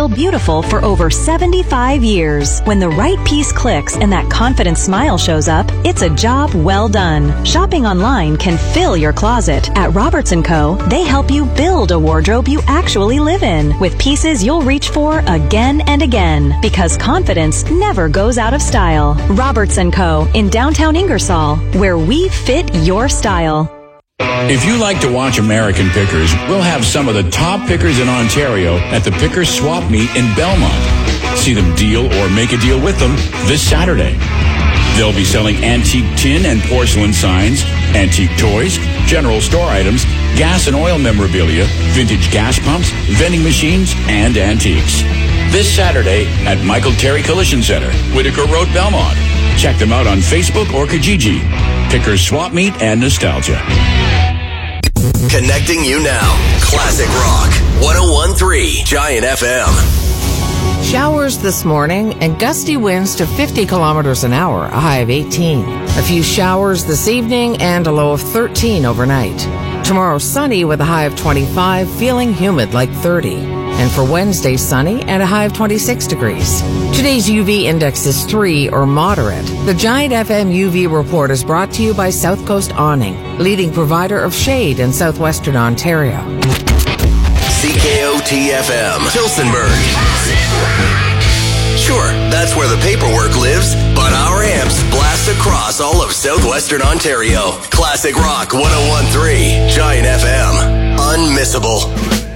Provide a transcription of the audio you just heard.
feel beautiful for over 75 years. When the right piece clicks and that confident smile shows up, it's a job well done. Shopping online can fill your closet. At Roberts & Co., they help you build a wardrobe you actually live in, with pieces you'll reach for again and again, because confidence never goes out of style. Roberts & Co. in downtown Ingersoll, where we fit your style. If you like to watch American Pickers, we'll have some of the top pickers in Ontario at the Pickers Swap Meet in Belmont. See them deal or make a deal with them this Saturday. They'll be selling antique tin and porcelain signs, antique toys, general store items, gas and oil memorabilia, vintage gas pumps, vending machines, and antiques. This Saturday at Michael Terry Collision Center, Whitaker Road, Belmont. Check them out on Facebook or Kijiji. Pickers Swap Meet and Nostalgia. Connecting you now. Classic Rock 101.3 Giant FM. Showers this morning and gusty winds to 50 kilometers an hour, a high of 18. A few showers this evening and a low of 13 overnight. Tomorrow sunny with a high of 25, feeling humid like 30. And for Wednesday, sunny and a high of 26 degrees. Today's UV index is 3 or moderate. The Giant FM UV report is brought to you by South Coast Awning, leading provider of shade in southwestern Ontario. CKOT-FM, Tillsonburg. Sure, that's where the paperwork lives, but our amps blast across all of southwestern Ontario. Classic Rock 101.3 Giant FM. Unmissable.